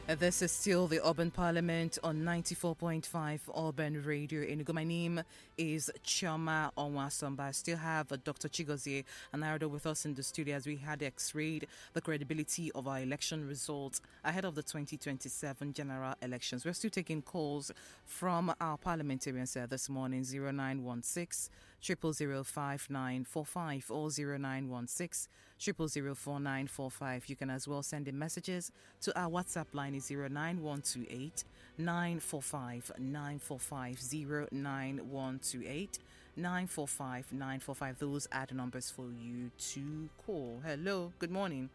This is still the Urban Parliament on 94.5 Urban Radio. Enugu. My name is Choma Onwasamba. I still have Dr. Chigozie Anardo with us in the studio as we had x-rayed the credibility of our election results ahead of the 2027 general elections. We're still taking calls from our parliamentarians this morning, 0916 0005945 or 0916 0004945. You can as well send in messages to our WhatsApp line is 09128 945 945 09128 945 945. Those are the numbers for you to call. Hello, good morning.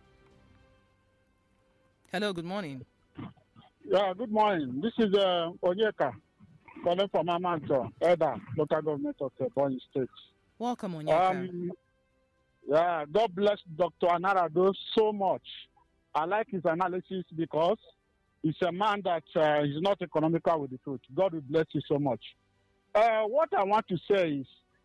Hello, good morning. Yeah, good morning. This is Onyeka calling from Amanto, Eda, local government of Ebonyi State. Welcome, Onyeka. Yeah, God bless Dr. Anarado so much. I like his analysis because he's a man that is not economical with the truth. God will bless you so much. What I want to say is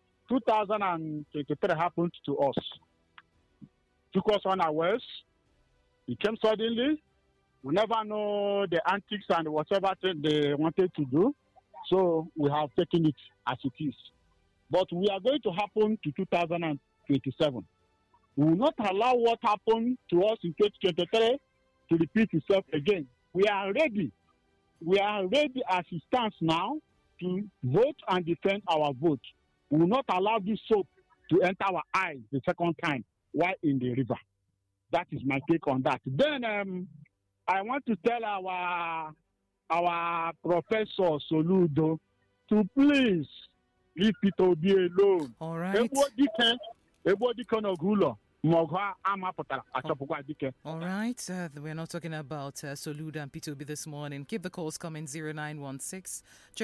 2023 happened to us. Took us unawares. It came suddenly. We never know the antics and whatever they wanted to do. So we have taken it as it is. But we are going to happen to 2027. We will not allow what happened to us in 2023 to repeat itself again. We are ready. We are ready as it stands now to vote and defend our vote. We will not allow this soap to enter our eyes the second time while in the river. That is my take on that. Then I want to tell our Professor Soludo to please leave Peter Obi alone. All right. Everybody can Ogulo. All right, we're not talking about Soludo and P2B this morning. Keep the calls coming, 0916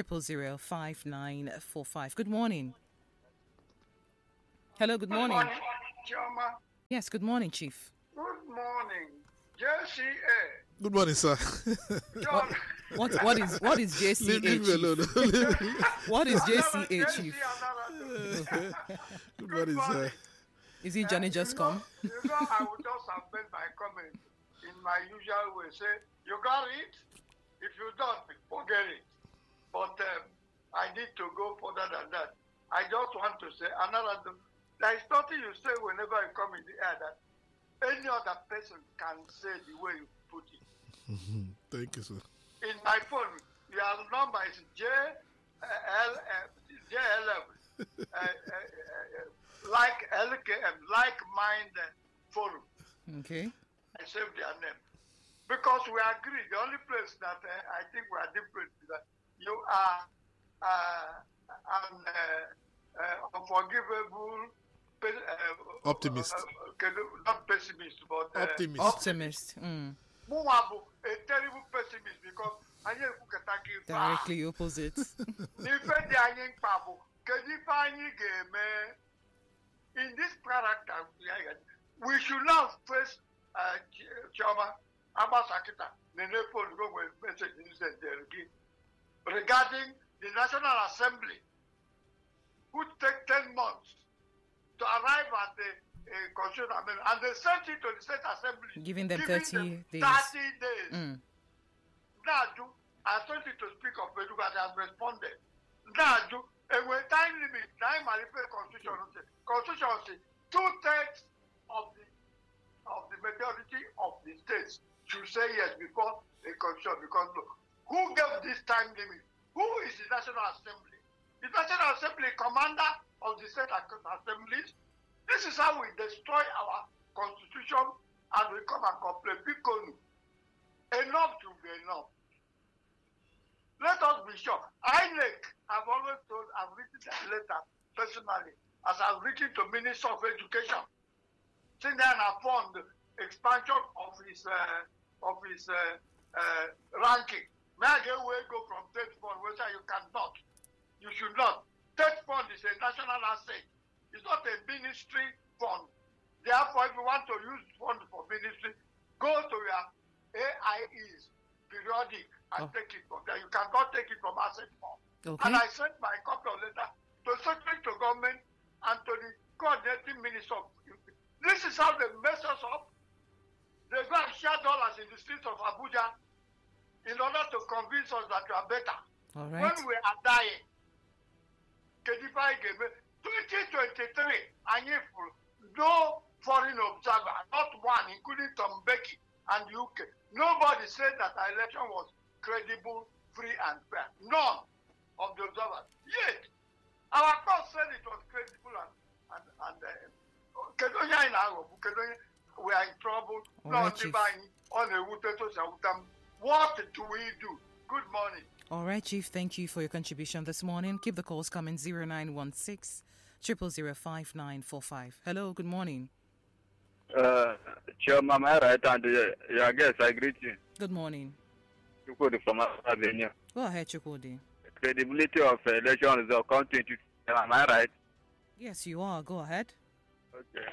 0005945. Good morning. Hello, good morning. Good morning, Choma. Yes, good morning, Chief. Good morning, JCA. Good morning, sir. What is JCA? Leave me alone. What is JCA, Chief? Good morning, sir. Is it Johnny just come? I would just have made my comment in my usual way. Say, you got it. If you don't, forget it. But I need to go further than that. I just want to say another. There is nothing you say whenever you come in the air that any other person can say the way you put it. Thank you, sir. In my phone, your number is JL11. Like LKM, like mind forum. Okay. I saved their name. Because we agree, the only place that I think we are different is that you are an unforgivable optimist. Not pessimist, but optimist. A terrible pessimist because I directly opposite. In this character, we should now face Choma Abasakita, the Nepal message regarding the National Assembly, who take 10 months to arrive at the constitution, and they sent it to the State Assembly, giving them 30 days. 30 days. Now, I told you to speak of Peru, but I have responded. Now, and when time limit, time manipulate constitution, 2/3 of the majority of the states should say yes before a constitution. Because look, who gave this time limit? Who is the National Assembly? The National Assembly commander of the state assemblies. This is how we destroy our constitution and we come and complain. Because enough to be enough. Let us be sure. INEC, I've always told, I've written that letter personally, as I've written to Minister of Education, saying that I found the expansion of his ranking. May I get away go from state fund, which you cannot. You should not. State fund is a national asset. It's not a ministry fund. Therefore, if you want to use fund for ministry, go to your AIEs, periodic, and take it from there. You cannot take it from asset fund. Okay. And I sent my copy of letter to Secretary to Government and to the coordinating minister. This is how they mess us up. They go and share dollars in the streets of Abuja. in order to convince us that you are better. All right. When we are dying, 2023, and if no foreign observer, not one, including Tom Becky and UK, nobody said that our election was credible, free, and fair. None of the observers. Yet, our court said it was credible we are in trouble. All right, Chief. What do we do? Good morning. All right, Chief. Thank you for your contribution this morning. Keep the calls coming. 0916 0005945. Hello. Good morning. Chairman, am I right? And your guest, I greet you. Good morning. Chukwudi from Avenue. Go ahead, Chukwudi. Credibility of election results come 20. Am I right? Yes, you are. Go ahead. Okay.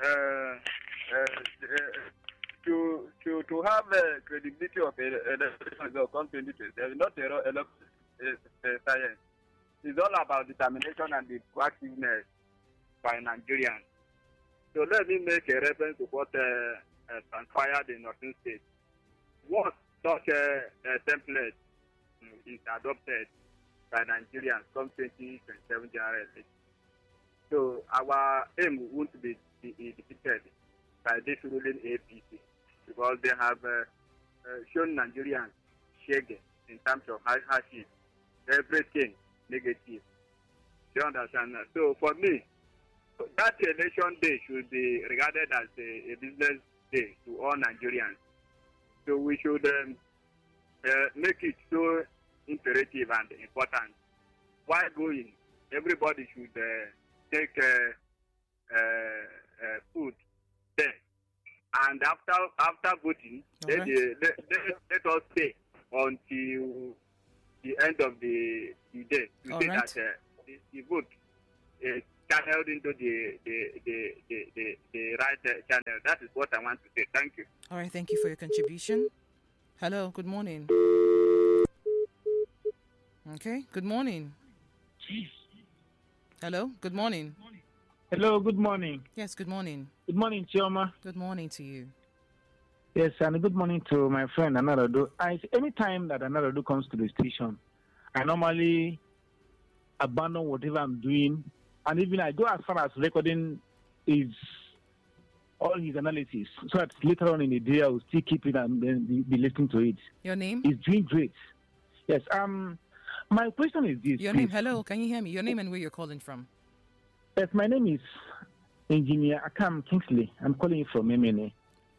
To have credibility of election results come 2020, there is not science. It's all about determination and the proactiveness by Nigerians. So let me make a reference to what transpired in Northern State. Once such a template is adopted by Nigerians come 2027 general election, so our aim won't be defeated by this ruling APC because they have shown Nigerians shaking in terms of hardship, everything negative. You understand? So for me, that election day should be regarded as a business day to all Nigerians. So we should make it so imperative and important. While going, everybody should take food there. And after voting, let us stay until the end of the day to All say right. that the vote is channeled into the right channel. That is what I want to say. Thank you. All right. Thank you for your contribution. Hello. Good morning. Okay. Good morning. Hello. Good morning. Hello, good morning. Yes. Good morning. Good morning, Chioma. Good morning to you. Yes, and good morning to my friend Anarado. Anytime that Anarado comes to the station, I normally abandon whatever I'm doing, and even I go as far as recording all his analysis, so that later on in the day I will still keep it and then be listening to it. Your name? He's doing great. Yes. My question is this. Your please. name. Hello. Can you hear me? Your name and where you're calling from? Yes, my name is Engineer Akam Kingsley. I'm calling you from MNA.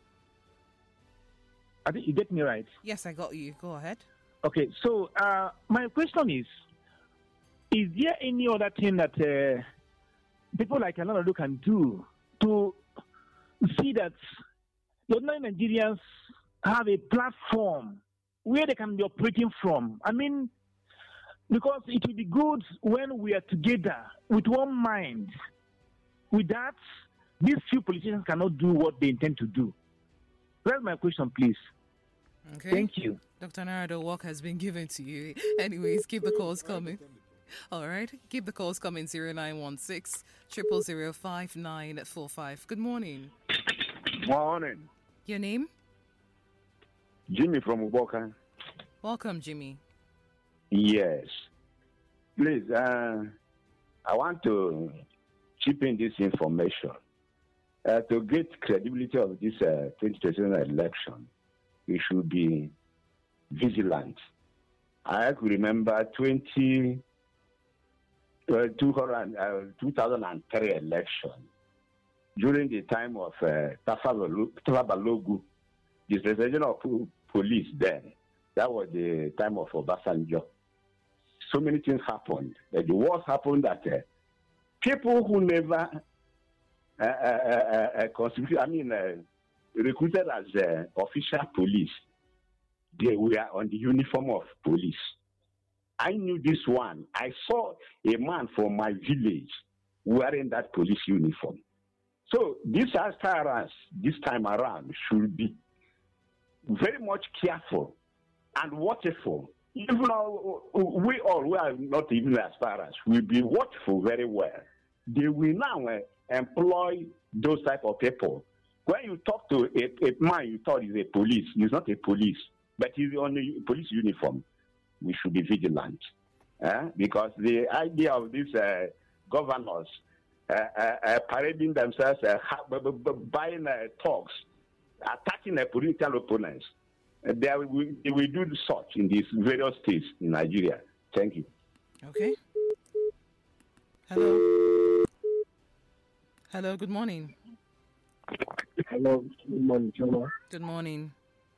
I think you get me right. Yes, I got you. Go ahead. Okay, so my question is there any other thing that people like Anarado can do to see that the ordinary Nigerians have a platform where they can be operating from? I mean, because it will be good when we are together with one mind. With that, these few politicians cannot do what they intend to do. That's my question, please. Okay. Thank you. Dr. Narado, work has been given to you. Anyways, keep the calls coming. All right. Keep the calls coming. 0916 0005945. Good morning. Morning. Your name? Jimmy from Uboka. Welcome, Jimmy. Yes. Please, I want to chip in this information. To get credibility of this 2027 election, we should be vigilant. I could remember 2003 election. During the time of Tafabalogu, the president of police then, that was the time of Obasanjo. So many things happened. The worst happened that people who never recruited as official police, they were on the uniform of police. I knew this one. I saw a man from my village wearing that police uniform. So these aspirants this time around should be very much careful and watchful. Even though we are not even aspirants, will be watchful very well. They will now employ those type of people. When you talk to a man you thought is a police, he's not a police. But if you're on the police uniform, we should be vigilant. Because the idea of these governors parading themselves, buying talks, attacking their political opponents, they will do such in these various states in Nigeria. Thank you. Okay. Hello. Hello, good morning. Hello, good morning, Choma. Good morning.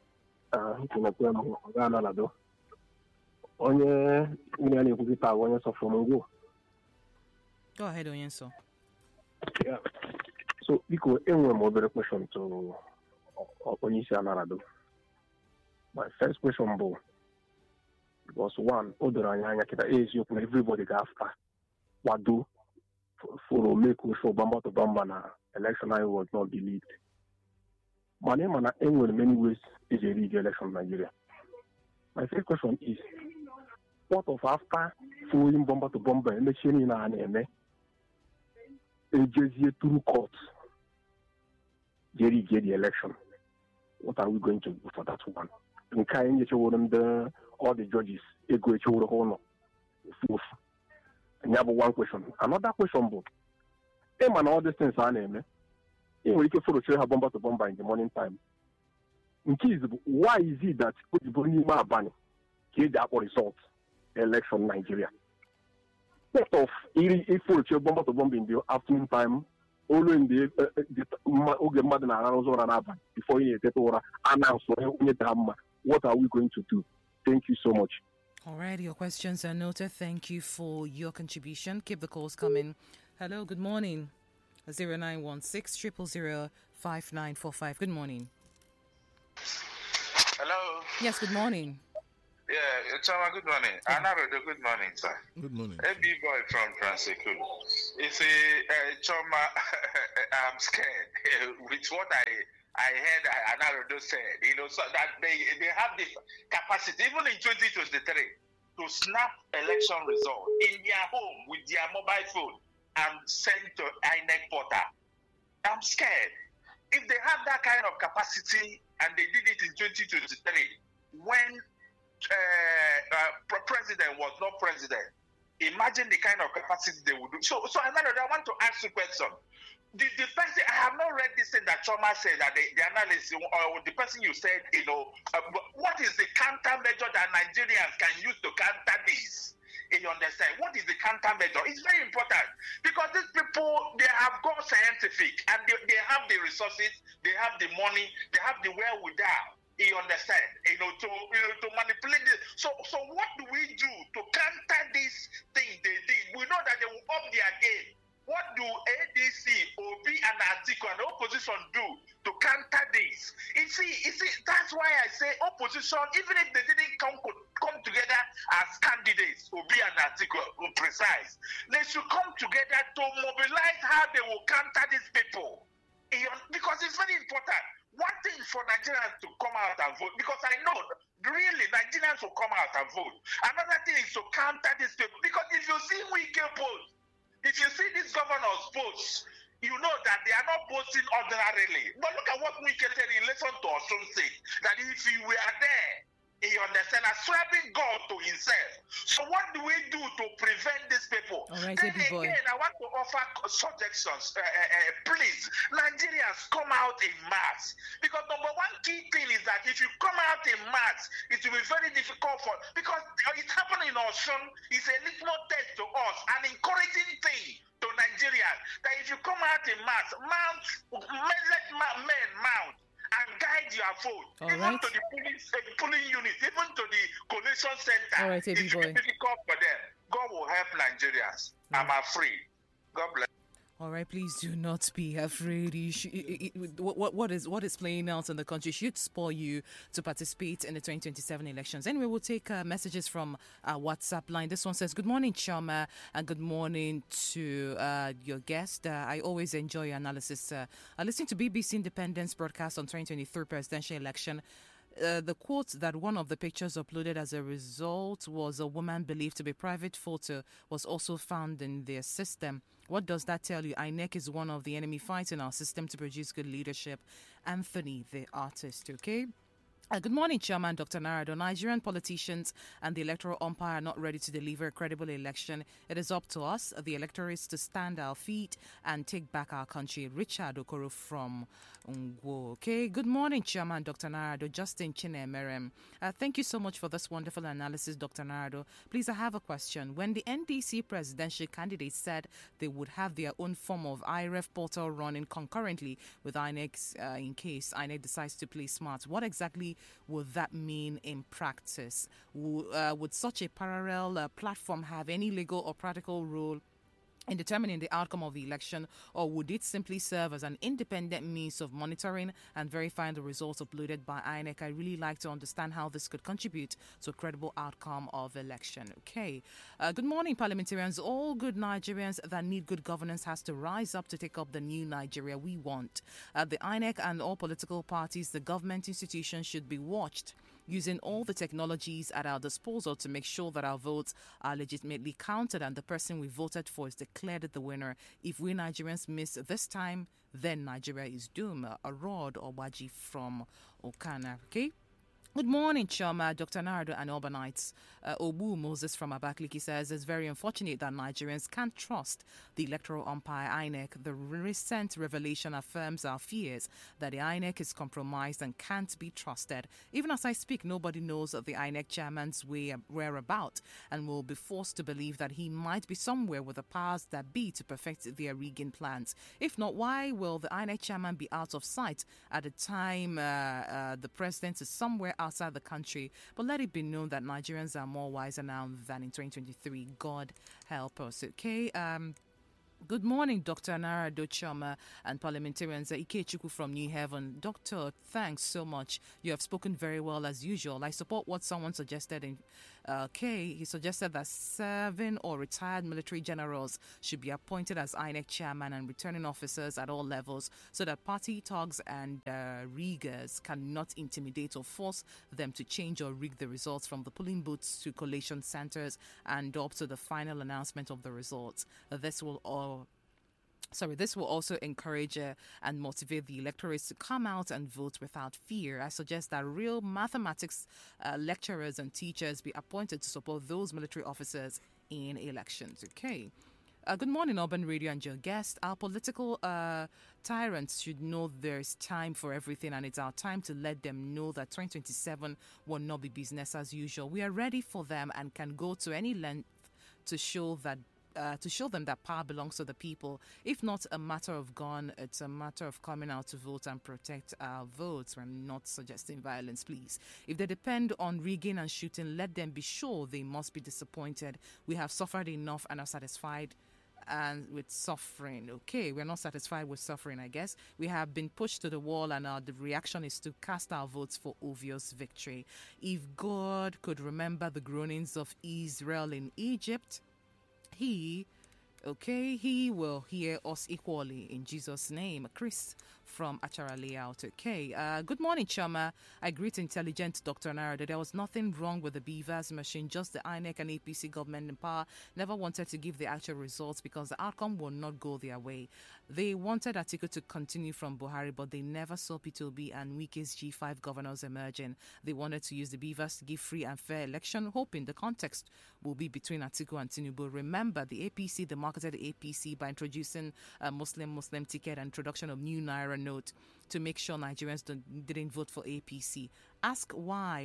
Go ahead, Onyenso. Yeah. So, because another question to Onyenso Anarado. My first question, because one, everybody got after what do for make for Bamba to Bamba na election I was not believed. My name and in many ways is a league election in Nigeria. My first question is, what of after following Bamba to Bamba election in an MA? AJZ through court, Jerry get the election. What are we going to do for that one? In kind of all the judges, a great honor. And you have one question. Another question, but and all these things are named. We can follow have Bomba to Bomba in the morning time. In case, why is it that the Bonima Bani get that result election in Nigeria? What of if follow Bomba to Bomba in the afternoon time, only in the before you get over announce what are we going to do? Thank you so much. All right, your questions are noted. Thank you for your contribution. Keep the calls coming. Hello, good morning. 0916 000 5945. Good morning. Hello. Yes, good morning. Yeah, Chama, good morning. Anarodo, good morning, sir. Good morning. A B-boy from Transecool. You see, Chama, I'm scared with what I heard Anarodo said, so that they have the capacity, even in 2023, to snap election result in their home with their mobile phone and send to INEC portal. I'm scared. If they have that kind of capacity and they did it in 2023, when president was not president, imagine the kind of capacity they would do. So Anarodo, I want to ask you a question. The person, I have not read this thing that Choma said, that the analyst or the person you said, what is the countermeasure that Nigerians can use to counter this? You understand? What is the countermeasure? It's very important because these people, they have gone scientific and they have the resources, they have the money, they have the wherewithal. You understand? To manipulate this. So what do we do to counter this thing they did? We know that they will up their game. What do ADC, OB, and Atiku and the opposition do to counter this? You see, that's why I say opposition, even if they didn't come together as candidates, OB and Atiku, precise, they should come together to mobilize how they will counter these people. Because it's very important. One thing for Nigerians to come out and vote, because I know really Nigerians will come out and vote. Another thing is to counter these people. Because if you see weekend polls, if you see these governors' posts, you know that they are not posting ordinarily. But look at what Wike said in relation to Osun State, that if he were there, you understand, ascribing God to himself. So what do we do to prevent these people? All right, then again, I want to offer suggestions. Please, Nigerians, come out in mass. Because number one key thing is that if you come out in mass, it will be very difficult because it's happening in Osun. It's a litmus test to us, an encouraging thing to Nigerians, that if you come out in mass, let men mount and guide your vote, even to the polling unit, even to the collation center. All right, it will be difficult for them. God will help Nigerians. I'm afraid. God bless. All right, please do not be afraid. What is playing out in the country should spur you to participate in the 2027 elections. Anyway, we'll take messages from our WhatsApp line. This one says, good morning, Choma, and good morning to your guest. I always enjoy your analysis. I listen to BBC Independence broadcast on 2023 presidential election. The quote that one of the pictures uploaded as a result was a woman believed to be private photo was also found in their system. What does that tell you? INEC is one of the enemy fighting our system to produce good leadership. Anthony, the artist, okay? Good morning, Chairman Dr. Narado. Nigerian politicians and the electoral umpire are not ready to deliver a credible election. It is up to us, the electorates, to stand our feet and take back our country. Richard Okoro from Ngwo. Okay, good morning, Chairman Dr. Narado. Justin Chinemerem. Thank you so much for this wonderful analysis, Dr. Narado. Please, I have a question. When the NDC presidential candidates said they would have their own form of IREF portal running concurrently with INEC in case INEC decides to play smart, what exactly would that mean in practice? Would such a parallel platform have any legal or practical role in determining the outcome of the election, or would it simply serve as an independent means of monitoring and verifying the results uploaded by INEC? I really like to understand how this could contribute to a credible outcome of election. Okay. Good morning, parliamentarians. All good Nigerians that need good governance has to rise up to take up the new Nigeria we want. The INEC and all political parties, the government institutions should be watched using all the technologies at our disposal to make sure that our votes are legitimately counted and the person we voted for is declared the winner. If we Nigerians miss this time, then Nigeria is doomed. A Rod or Waji from Okana. Okay. Good morning, Choma, Dr. Nardo and Urbanites. Obu Moses from Abakaliki says it's very unfortunate that Nigerians can't trust the electoral umpire INEC. The recent revelation affirms our fears that the INEC is compromised and can't be trusted. Even as I speak, nobody knows of the INEC chairman's whereabouts and will be forced to believe that he might be somewhere with the powers that be to perfect their rigging plans. If not, why will the INEC chairman be out of sight at the time the president is somewhere outside the country? But let it be known that Nigerians are more wiser now than in 2023. God help us. Okay. Good morning, Dr. Narado Choma and parliamentarians. Ike Chukwu from New Haven. Doctor, thanks so much. You have spoken very well as usual. I support what someone suggested. He suggested that serving or retired military generals should be appointed as INEC chairman and returning officers at all levels so that party thugs and riggers cannot intimidate or force them to change or rig the results from the polling booths to collation centers and up to the final announcement of the results. This will also encourage and motivate the electorates to come out and vote without fear. I suggest that real mathematics lecturers and teachers be appointed to support those military officers in elections. Okay. Good morning, Urban Radio and your guest. Our political tyrants should know there's time for everything, and it's our time to let them know that 2027 will not be business as usual. We are ready for them and can go to any length to show them that power belongs to the people. If not a matter of gun, it's a matter of coming out to vote and protect our votes. We're not suggesting violence, please. If they depend on rigging and shooting, let them be sure they must be disappointed. We have suffered enough and are satisfied and with suffering. Okay, we're not satisfied with suffering, I guess. We have been pushed to the wall and the reaction is to cast our votes for obvious victory. If God could remember the groanings of Israel in Egypt, He will hear us equally in Jesus' name. Chris from Achara Layout. Okay. Good morning, Chama. I greet intelligent Dr. Narada. There was nothing wrong with the Beavers machine, just the INEC and APC government in power never wanted to give the actual results because the outcome will not go their way. They wanted Atiku to continue from Buhari, but they never saw P2B and Wike's G5 governors emerging. They wanted to use the Beavers to give free and fair election, hoping the context will be between Atiku and Tinubu. Remember, the APC, they marketed the APC by introducing a Muslim ticket and introduction of new Naira note to make sure Nigerians didn't vote for APC. Ask why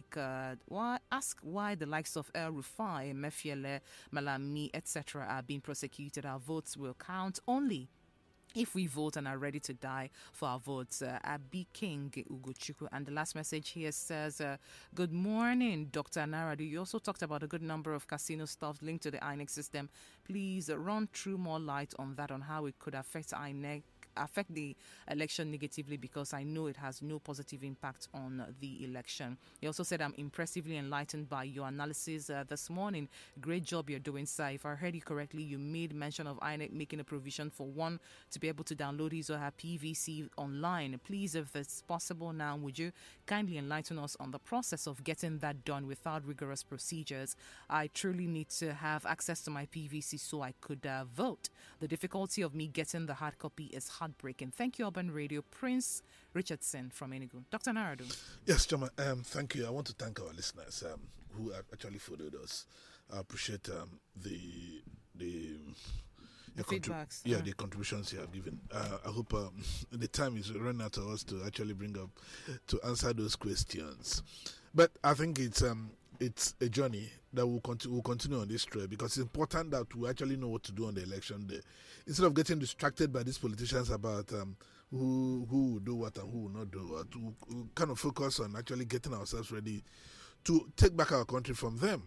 the likes of El Rufai, Mefiele, Malami, etc. are being prosecuted. Our votes will count only if we vote and are ready to die for our votes. Abi King Ugochukwu. And the last message here says, good morning, Dr. Naradu. You also talked about a good number of casino stuff linked to the INEC system. Please run through more light on that, on how it could affect the election negatively, because I know it has no positive impact on the election. He also said, I'm impressively enlightened by your analysis this morning. Great job you're doing, sir. If I heard you correctly, you made mention of INEC making a provision for one to be able to download his or her PVC online. Please, if it's possible now, would you kindly enlighten us on the process of getting that done without rigorous procedures? I truly need to have access to my PVC so I could vote. The difficulty of me getting the hard copy is heartbreaking. Thank you, Urban Radio. Prince Richardson from Enugu. Dr. Naradu. Yes, Choma, thank you. I want to thank our listeners who have actually followed us. I appreciate the feedbacks. The contributions you have given. I hope the time is running out of us to actually bring up to answer those questions. But I think it's a journey that will continue on this trail, because it's important that we actually know what to do on the election day, instead of getting distracted by these politicians about who will do what and who will not do what. We'll kind of focus on actually getting ourselves ready to take back our country from them.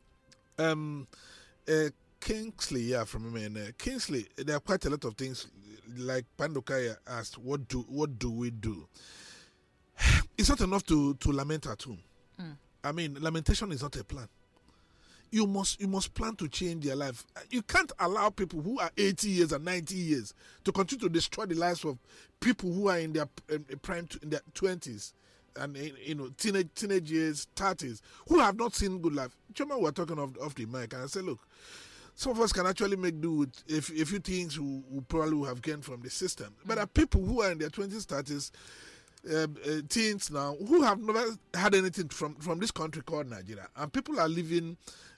Kingsley, from MN. Kingsley, there are quite a lot of things, like Pandokaya asked, what do we do? It's not enough to lament at home. I mean, lamentation is not a plan. You must plan to change their life. You can't allow people who are 80 years and 90 years to continue to destroy the lives of people who are in their prime, in their 20s and teenage years, 30s, who have not seen good life. Choma, we're talking off the mic, and I say, look, some of us can actually make do with a few things who probably have gained from the system. But there are people who are in their 20s, 30s, teens now, who have never had anything from this country called Nigeria, and people are living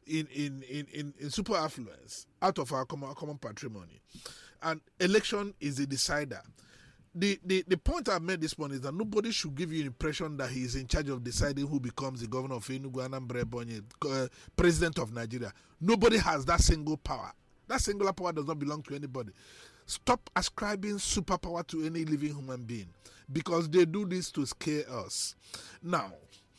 in super affluence out of our common patrimony, and election is a decider. The point I've made this morning is that nobody should give you an impression that he is in charge of deciding who becomes the governor of Enugu, Anambra, Ebonyi, president of Nigeria. Nobody has that single power. That singular power does not belong to anybody. Stop ascribing superpower to any living human being, because they do this to scare us. Now,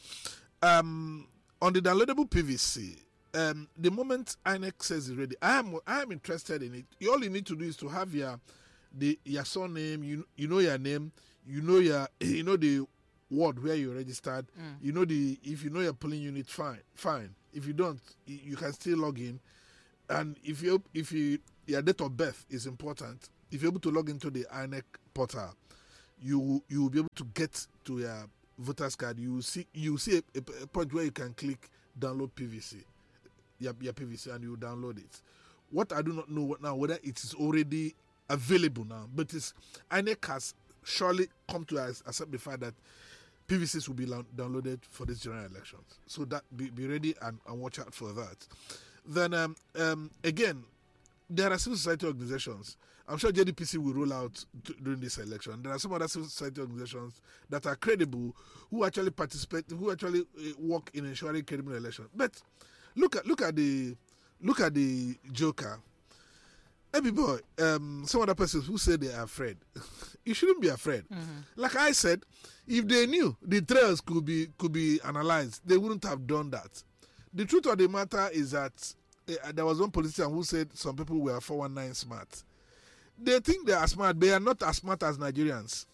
on the downloadable PVC, the moment INEC says it's ready, I am interested in it. All you need to do is to have your surname, you know your name, you know the ward where you registered, if you know your polling unit, fine. If you don't, you can still log in, and if your date of birth is important. If you're able to log into the INEC portal, you will be able to get to your voter's card. You see a point where you can click download PVC, your PVC, and you download it. What I do not know now whether it is already available now, but INEC has surely come to accept the fact that PVCs will be downloaded for this general elections. So that be ready and watch out for that. Then again, there are civil society organizations. I'm sure JDPC will roll out during this election. There are some other civil society organizations that are credible, who actually participate, who actually work in ensuring credible elections. But look at the joker. Hey, boy, some other persons who say they are afraid. You shouldn't be afraid. Mm-hmm. Like I said, if they knew the trails could be analyzed, they wouldn't have done that. The truth of the matter is that there was one politician who said some people were 419 smart. They think they are smart. They are not as smart as Nigerians.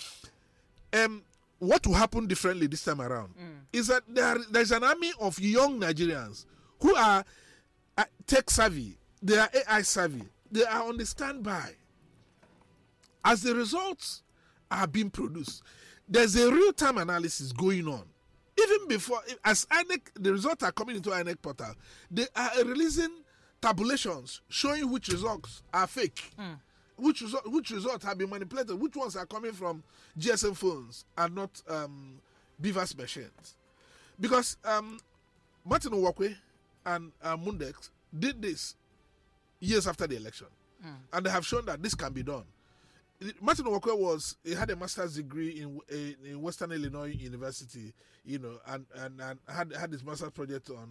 What will happen differently this time around is that there's an army of young Nigerians who are tech savvy. They are AI savvy. They are on the standby. As the results are being produced, there's a real-time analysis going on. Even before, as INEC, the results are coming into INEC portal, they are releasing tabulations showing which results are fake, which results have been manipulated, which ones are coming from GSM phones and not Beavers machines. Because Martin Owakwe and Mundex did this years after the election, and they have shown that this can be done. Martin Owakwe had a master's degree in Western Illinois University, and had his master's project on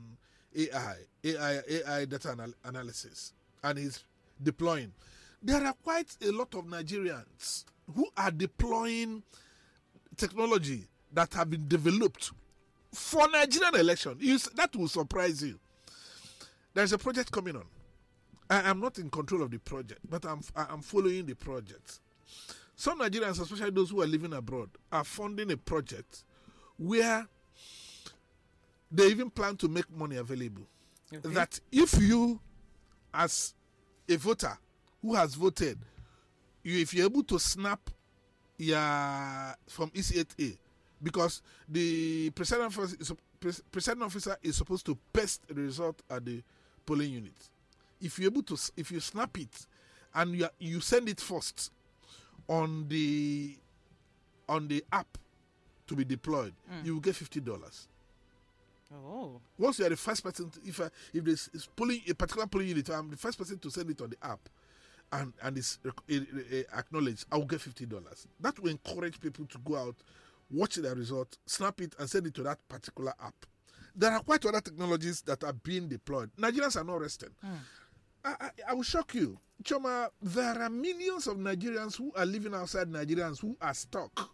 AI data analysis, and he's deploying. There are quite a lot of Nigerians who are deploying technology that have been developed for Nigerian election. That will surprise you. There's a project coming on. I am not in control of the project, but I'm following the project. Some Nigerians, especially those who are living abroad, are funding a project where they even plan to make money available. Okay. That if you, as a voter who has voted, if you're able to snap from EC8A, because the presiding officer is supposed to paste the result at the polling unit. If you snap it and you send it first on the on the app to be deployed, you will get $50. Oh. Once you are the first person, if there's polling a particular polling unit, I'm the first person to send it on the app, and it's acknowledged, I will get $50. That will encourage people to go out, watch the result, snap it, and send it to that particular app. There are quite other technologies that are being deployed. Nigerians are not resting. I will shock you, Choma. There are millions of Nigerians who are living outside Nigerians who are stuck.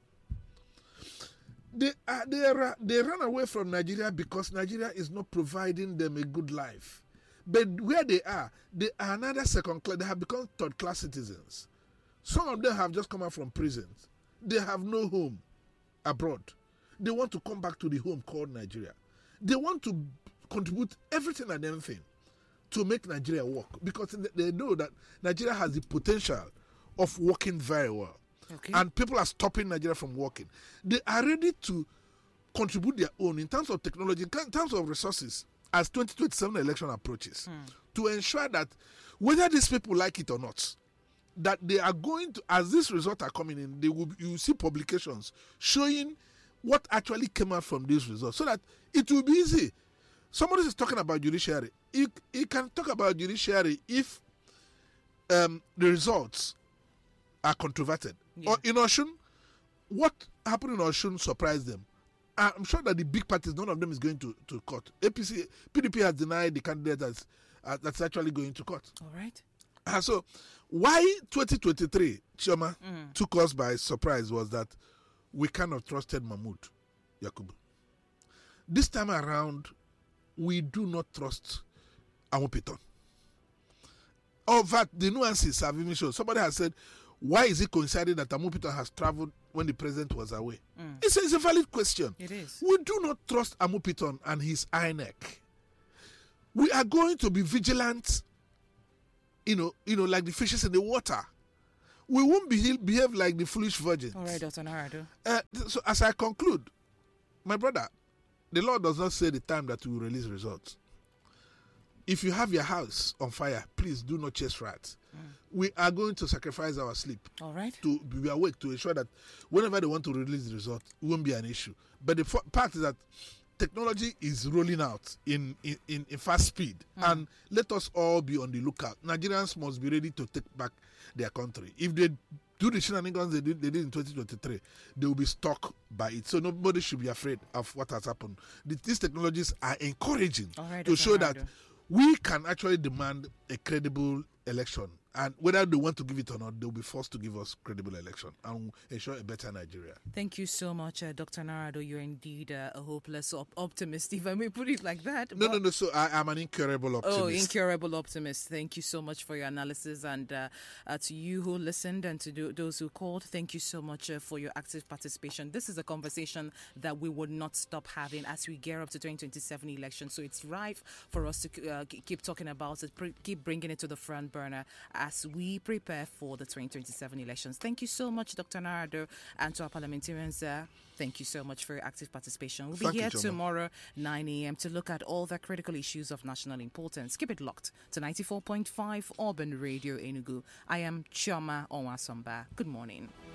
They run away from Nigeria because Nigeria is not providing them a good life. But where they are another second class. They have become third class citizens. Some of them have just come out from prisons. They have no home abroad. They want to come back to the home called Nigeria. They want to contribute everything and anything to make Nigeria work because they know that Nigeria has the potential of working very well. Okay. And people are stopping Nigeria from working. They are ready to contribute their own in terms of technology, in terms of resources, as 2027 election approaches, to ensure that whether these people like it or not, that they are going to, as these results are coming in, you see publications showing what actually came out from these results, so that it will be easy. Somebody is talking about judiciary. He can talk about judiciary if the results are controverted. Or in Oshun, what happened in Oshun surprised them. I'm sure that the big parties, none of them is going to court. PDP has denied the candidate that's actually going to court. All right. So why 2023, Chioma, took us by surprise was that we kind of trusted Mahmoud Yakubu. This time around, we do not trust Amupiton. Of that, the nuances have even shown. Somebody has said, why is it coinciding that Amupiton has traveled when the president was away? It's a valid question. It is. We do not trust Amupiton and his INEC. We are going to be vigilant, like the fishes in the water. We won't behave like the foolish virgins. All right, Dr. Narado. So as I conclude, my brother, the Lord does not say the time that we will release results. If you have your house on fire, please do not chase rats. We are going to sacrifice our sleep. All right. To be awake to ensure that whenever they want to release the result, it won't be an issue. But the fact is that technology is rolling out in fast speed. And let us all be on the lookout. Nigerians must be ready to take back their country. If they do the shenanigans they did in 2023, they will be stuck by it. So nobody should be afraid of what has happened. These technologies are encouraging to show that we can actually demand a credible election. And whether they want to give it or not, they will be forced to give us credible election and ensure a better Nigeria. Thank you so much, Dr. Narado. You're indeed a hopeless optimist, if I may put it like that. No. So I'm an incurable optimist. Oh, incurable optimist. Thank you so much for your analysis. And to you who listened and to those who called, thank you so much for your active participation. This is a conversation that we would not stop having as we gear up to 2027 election. So it's rife for us to keep talking about it, keep bringing it to the front burner as we prepare for the 2027 elections. Thank you so much, Dr. Narado, and to our parliamentarians. Thank you so much for your active participation. We'll be here tomorrow, 9 a.m. to look at all the critical issues of national importance. Keep it locked to 94.5 Urban Radio Enugu. I am Chioma Onwasomba. Good morning.